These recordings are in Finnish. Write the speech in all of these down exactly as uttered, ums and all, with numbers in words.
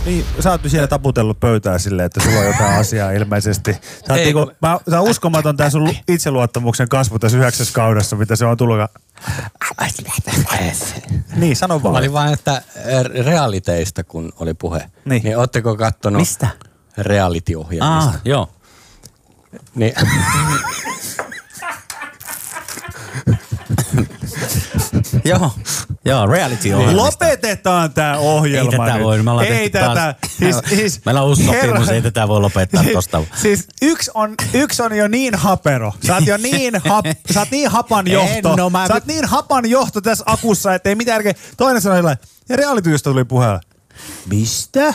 Niin, sä oot siellä taputellut pöytää silleen, että sulla on jotain asiaa ilmeisesti. Sä oot, niinku, mä, sä on uskomaton tää sun itseluottamuksen kasvu tässä yhdeksäs kaudessa, mitä se on tullut. Niin, sano vaan. Mä olin vaan, että realiteista kun oli puhe. Niin. Niin ootteko kattonut? Mistä? Reality-ohjelmista. Ah, joo. Niin. Joo, joo, reality-ohjelmista. Lopetetaan tää ohjelma. Ei tätä nyt. voi, me ollaan Ei tehty tätä. taas. Siis, siis, Meillä on uusi herra- sopimus, ei tätä voi lopettaa tosta. Siis yksi on, yksi on jo niin hapero. Sä oot jo niin, hap, sä oot niin hapan johto. En, no mä- Sä oot niin hapan johto tässä akussa, ettei mitään järkeä. Toinen sanoi sillä ja realityistä tuli puheella. Mistä?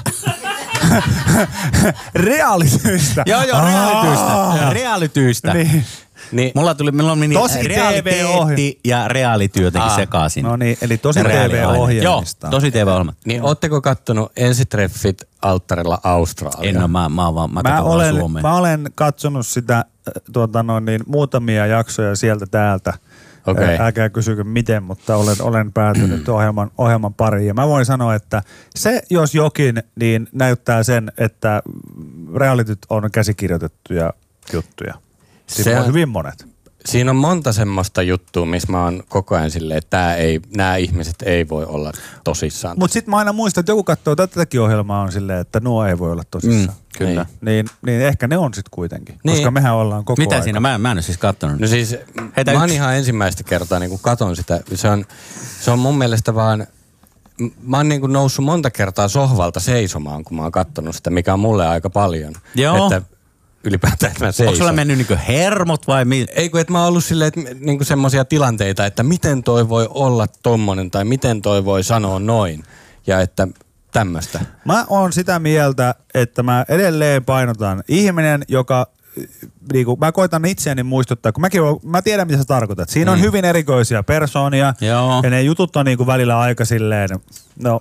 Realityistä. Joo, joo, realityistä. Realityistä. Niin. Niin. Mulla tuli, mulla meni Tosi realiteetti ja reality jotenkin Aa. sekaisin. No niin, eli tosi Ja T Joo, V-ohjelmista. tosi T V-ohjelma. Niin ootteko kattonut ensitreffit alttarilla Australia? En ole, mä, mä, mä, mä, Mä mä olen, Suomeen. mä olen katsonut sitä äh, tuota, no niin, muutamia jaksoja sieltä täältä. Okei. Ää, Älkää kysykö miten, mutta olen, olen päätynyt ohjelman, ohjelman pariin. Ja mä voin sanoa, että se jos jokin, niin näyttää sen, että realityt on käsikirjoitettuja juttuja. Siinä Se- on hyvin monet. Siinä on monta semmoista juttua, missä mä oon koko ajan silleen, että tää ei, nämä ihmiset ei voi olla tosissaan. Mutta sitten mä aina muistan, että joku katsoo tätäkin ohjelmaa on silleen, että nuo ei voi olla tosissaan. Mm, kyllä. Niin, niin ehkä ne on sitten kuitenkin, Niin. koska mehän ollaan koko Mitä ajan. siinä? Mä, mä en ole siis kattonut. No siis Heitä mä oon yksi. ihan ensimmäistä kertaa niin kun katon sitä. Se on, se on mun mielestä vaan, m- mä oon niin kun noussut monta kertaa sohvalta seisomaan, kun mä oon kattonut sitä, mikä on mulle aika paljon. Joo. Että ylipäätään, että mä seison. Onko sulla mennyt niinku hermot vai mi? Ei kun, että mä oon ollut silleen, että niinku semmosia tilanteita, että miten toi voi olla tommonen tai miten toi voi sanoa noin. Ja että tämmöstä. Mä oon sitä mieltä, että mä edelleen painotan ihminen, joka niinku, mä koitan itseäni muistuttaa, kun mäkin oon, mä tiedän mitä sä tarkoitat. Siinä on Mm. hyvin erikoisia persoonia Joo. ja ne jutut on niinku välillä aika silleen, no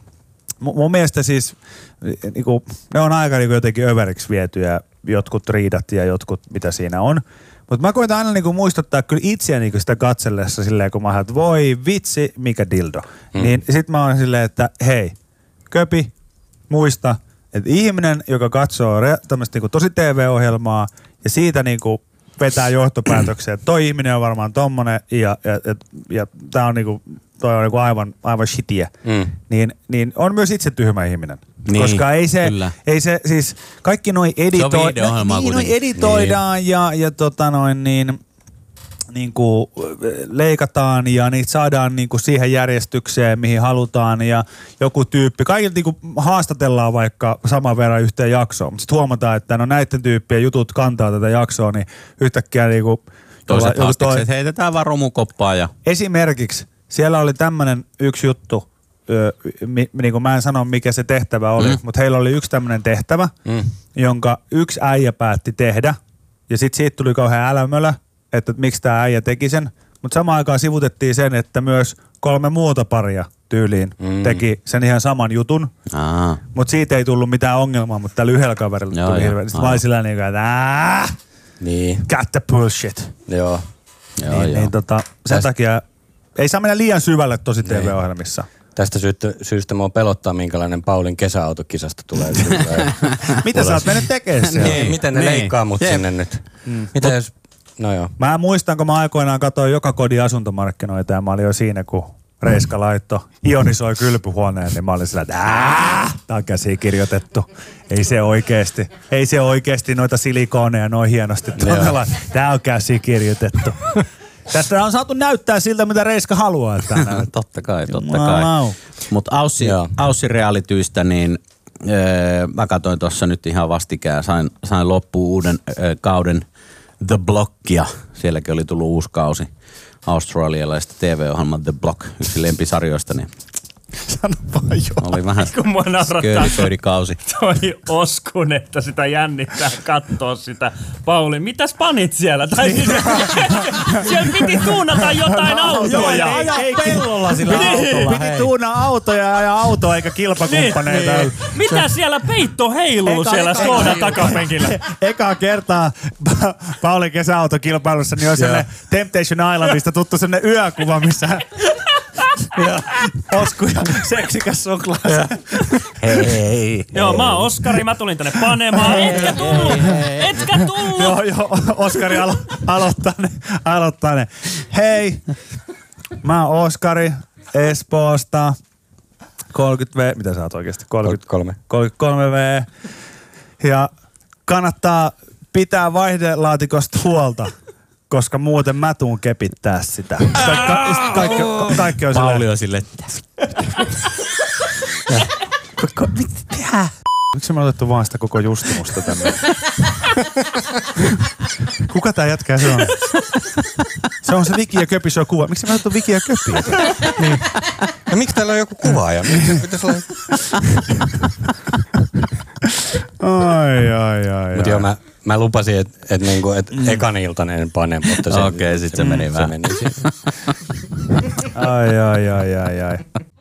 mun, mun mielestä siis niinku, ne on aika niinku jotenkin överiksi vietyjä jotkut riidat ja jotkut mitä siinä on. Mutta mä koitan aina niinku muistuttaa kyllä itseäni niinku sitä katsellessa silleen, kun mä ajan, että voi vitsi, mikä dildo. Mm. Niin sit mä oon silleen, että hei, köpi, muista, että ihminen, joka katsoo re- tämmöistä niinku tosi T V-ohjelmaa ja siitä niinku vetää johtopäätöksiä, että toi ihminen on varmaan tommonen ja, ja, ja, ja tää on niinku, toi on niinku aivan, aivan shitiä, Mm. niin, niin on myös itse tyhmä ihminen. Niin, Koska ei se, kyllä. ei se, siis kaikki noi Se on edito- video-ohjelmaa niin, noi kuitenkin. editoidaan niin. ja, ja tota noin niin, niin kuin leikataan ja niitä saadaan niin kuin siihen järjestykseen, mihin halutaan ja joku tyyppi. Kaikilta niin kuin haastatellaan vaikka saman verran yhteen jaksoon, mutta sitten huomataan, että no näiden tyyppien jutut kantaa tätä jaksoa, niin yhtäkkiä niin kuin Toiset joku haastikset heitetään vaan romukoppaa ja... Esimerkiksi siellä oli tämmöinen yksi juttu, Öö, mi, niin kuin mä en sano mikä se tehtävä oli, mm. mutta heillä oli yksi tämmöinen tehtävä, mm. jonka yksi äijä päätti tehdä ja sitten siitä tuli kauhean älämölä, että miksi tämä äijä teki sen, mutta samaan aikaan sivutettiin sen, että myös kolme muuta paria tyyliin mm. teki sen ihan saman jutun, mutta siitä ei tullut mitään ongelmaa, mutta tällä yhdellä kaverilla Joo, tuli joo. hirveä. Sitten mä olin sillä niin kuin, että aah, Niin. got the bullshit. Joo. Joo, niin, joo. niin tota, sen Täst- takia ei saa mennä liian syvälle tosi T V-ohjelmissa. Tästä syystä, syystä mua pelottaa, minkälainen Paulin kesäautokisasta tulee. Mitä sä oot mennyt tekemään siellä? Niin, miten ne Niin. leikkaa mut Jep. sinne nyt? Mm. Mitä Mut- jos... No joo. Mä muistan, kun mä aikoinaan katsoin joka kodin asuntomarkkinoita ja mä olin jo siinä, kun Reiska laitto ionisoi kylpyhuoneen, niin mä olin sillä, että aah, tää on käsikirjoitettu. Ei se oikeesti, ei se oikeesti noita silikooneja noin hienosti todella. Tää on käsikirjoitettu. Tästä on saatu näyttää siltä, mitä Reiska haluaa. Että Totta kai, totta kai. Jumalau. Mutta Aussi, Joo. Aussi realityistä, niin öö, mä katsoin tuossa nyt ihan vastikään. Sain, sain loppuun uuden öö, kauden The Blockia. Sielläkin oli tullut uusi kausi australialaista T V-ohjelma The Block, yksi lempisarjoista. Niin Sano vaan joo. oli vähän Kun mua naurattaa. köödipöydikausi. Toi Oskun, että sitä jännittää katsoa sitä. Pauli, mitäs panit siellä? Tai siis, siellä piti tuunata jotain autoja. Ajaa pellolla sillä Niin. autolla. Piti hei. tuunaa autoja ja ajaa autoa eikä kilpakumppaneita. Niin. Mitä siellä peitto heiluu Eka- siellä eka- Skoda eka- takapenkillä? Eka kertaa Pa- Paulin kesäautokilpailussa, niin on sellainen Temptation Islandista tuttu sellainen yökuva, missä Ja Osku ja seksikäs suklaa. Hei. Joo, mä oon Oskari, mä tulin tänne panemaan. Etkä tullut! Etkä tullut! Joo, joo, Oskari alo- aloittaa ne, aloittaa ne. Hei, mä oon Oskari Espoosta. kolmekymmentä vuotta, mitä sä oot oikeesti? kolmekymmentäkolme. kolmekymmentäkolme vuotta. Ja kannattaa pitää vaihdelaatikosta huolta, koska muuten mä tuun kepittää sitä. Ka- ka- kaikki, ka- kaikki on Pauli silleen. on silleen, Miksi me on otettu vaan sitä koko Justimusta tänne? Kuka tää jätkä se on? Se on se Viki ja Köpi show kuva. Miksi me on otettu Viki ja Köpi? Niin. Ja miksi täällä on joku kuvaaja? Miksi pitäisi olla... Ai, ai, ai. Mutta joo, mä, mä lupasin, että et niinku, et mm. ekan iltanen en pane, mutta se, Okei, sit se meni se vähän. meni siihen. Ai, ai, ai, ai, ai.